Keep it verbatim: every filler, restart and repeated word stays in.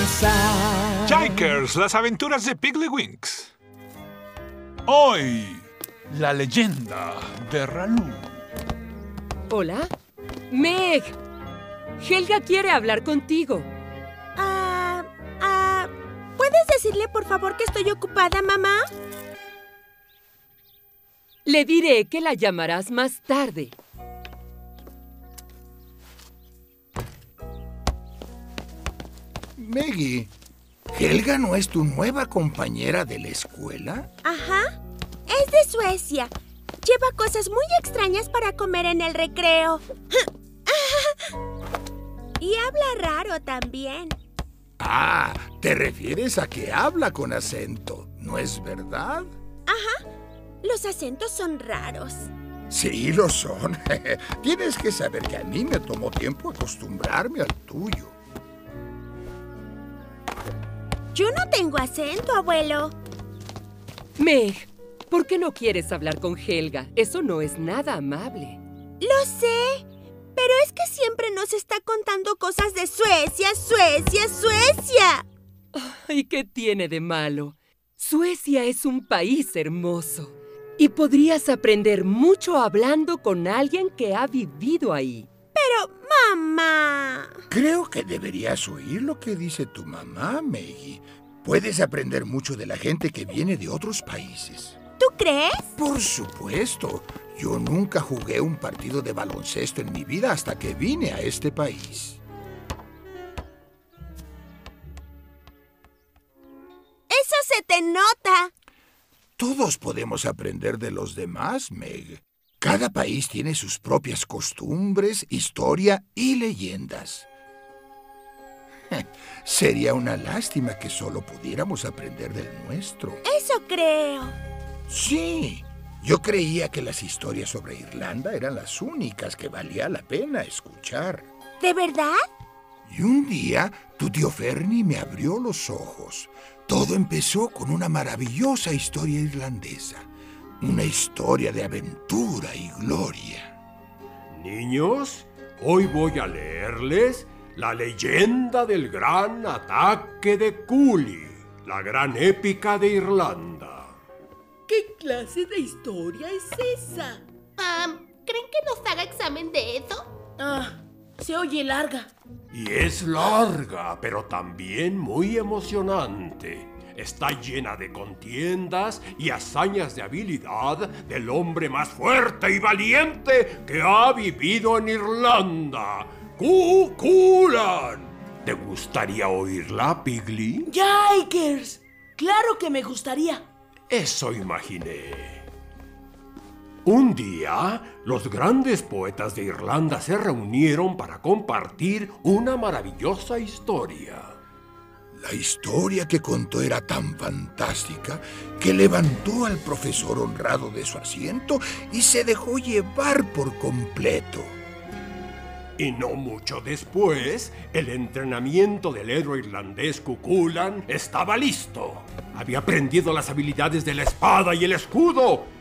conversar. Jikers, las aventuras de Piggly-Winks. Hoy, la leyenda de Ralú. ¿Hola? Meg. Helga quiere hablar contigo. Ah, ah, ¿puedes decirle por favor que estoy ocupada, mamá? Le diré que la llamarás más tarde. Maggie, ¿Helga no es tu nueva compañera de la escuela? Ajá, es de Suecia. Lleva cosas muy extrañas para comer en el recreo. Y habla raro también. Ah, te refieres a que habla con acento, ¿no es verdad? Ajá, los acentos son raros. Sí, lo son. Tienes que saber que a mí me tomó tiempo acostumbrarme al tuyo. Yo no tengo acento, abuelo. Meg, ¿por qué no quieres hablar con Helga? Eso no es nada amable. Lo sé, pero es que siempre nos está contando cosas de Suecia, Suecia, Suecia. ¿Y qué tiene de malo? Suecia es un país hermoso. Y podrías aprender mucho hablando con alguien que ha vivido ahí. Pero, mamá... Creo que deberías oír lo que dice tu mamá, Maggie. Puedes aprender mucho de la gente que viene de otros países. ¿Tú crees? Por supuesto. Yo nunca jugué un partido de baloncesto en mi vida hasta que vine a este país. ¡Eso se te nota! Todos podemos aprender de los demás, Meg. Cada país tiene sus propias costumbres, historia y leyendas. Sería una lástima que solo pudiéramos aprender del nuestro. Eso creo. Sí, yo creía que las historias sobre Irlanda eran las únicas que valía la pena escuchar. ¿De verdad? Y un día, tu tío Fernie me abrió los ojos. Todo empezó con una maravillosa historia irlandesa. Una historia de aventura y gloria. Niños, hoy voy a leerles la leyenda del gran ataque de Cooley, la gran épica de Irlanda. ¿Qué clase de historia es esa? Um, ¿Creen que nos haga examen de eso? Ah, se oye larga. Y es larga, pero también muy emocionante. Está llena de contiendas y hazañas de habilidad del hombre más fuerte y valiente que ha vivido en Irlanda, Cuchulainn. ¿Te gustaría oírla, Piggly? ¡Jikers! ¡Claro que me gustaría! Eso imaginé. Un día, los grandes poetas de Irlanda se reunieron para compartir una maravillosa historia. La historia que contó era tan fantástica que levantó al profesor honrado de su asiento y se dejó llevar por completo. Y no mucho después, el entrenamiento del héroe irlandés Cuchulainn estaba listo. Había aprendido las habilidades de la espada y el escudo